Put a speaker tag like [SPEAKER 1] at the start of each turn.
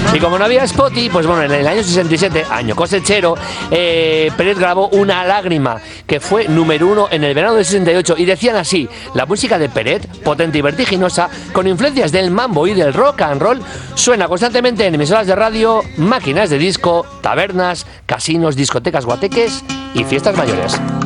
[SPEAKER 1] Y como no había Spotify, pues bueno, en el año 67, año cosechero, Peret grabó Una lágrima, que fue número 1 en el verano del 68, y decían así: la música de Peret, potente y vertiginosa, con influencias del mambo y del rock and roll, suena constantemente en emisoras de radio, máquinas de disco, tabernas, casinos, discotecas, guateques y fiestas mayores.